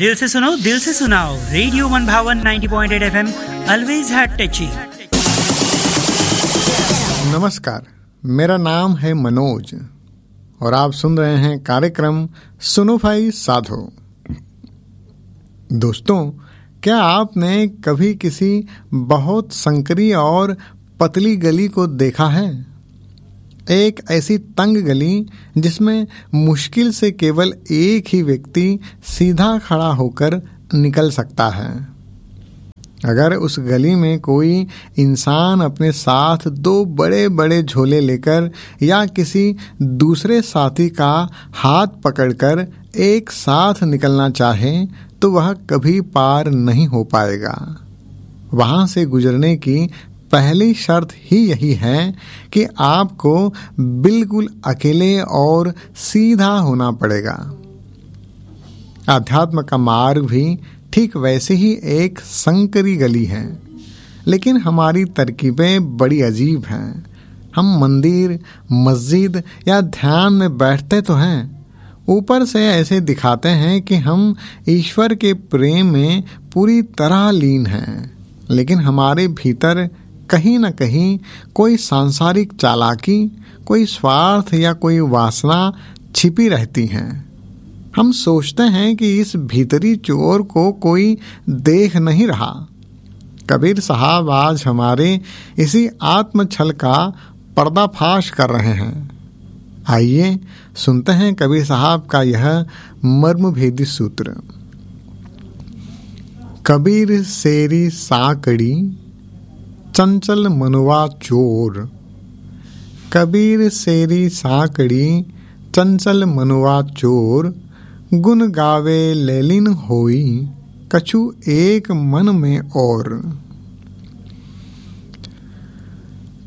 दिल से सुनो दिल से सुनाओ, रेडियो मनभावन 90.8 FM, ऑलवेज हार्ट टचिंग। नमस्कार, मेरा नाम है मनोज और आप सुन रहे हैं कार्यक्रम सुनो भाई साधो। दोस्तों, क्या आपने कभी किसी बहुत संकरी और पतली गली को देखा है? एक ऐसी तंग गली जिसमें मुश्किल से केवल एक ही व्यक्ति सीधा खड़ा होकर निकल सकता है। अगर उस गली में कोई इंसान अपने साथ दो बड़े बड़े झोले लेकर या किसी दूसरे साथी का हाथ पकड़कर एक साथ निकलना चाहे तो वह कभी पार नहीं हो पाएगा। वहां से गुजरने की पहली शर्त ही यही है कि आपको बिल्कुल अकेले और सीधा होना पड़ेगा। अध्यात्म का मार्ग भी ठीक वैसे ही एक संकरी गली है, लेकिन हमारी तरकीबें बड़ी अजीब हैं। हम मंदिर, मस्जिद या ध्यान में बैठते तो हैं, ऊपर से ऐसे दिखाते हैं कि हम ईश्वर के प्रेम में पूरी तरह लीन हैं, लेकिन हमारे भीतर कहीं न कहीं कोई सांसारिक चालाकी, कोई स्वार्थ या कोई वासना छिपी रहती हैं। हम सोचते हैं कि इस भीतरी चोर को कोई देख नहीं रहा। कबीर साहब आज हमारे इसी आत्मछल का पर्दाफाश कर रहे हैं। आइए सुनते हैं कबीर साहब का यह मर्मभेदी सूत्र। कबीर सेरी साकड़ी चंचल मनुआ चोर। कबीर सेरी साकड़ी चंचल मनुआ चोर, गुण गावे लैलिन होई कछु एक मन में और।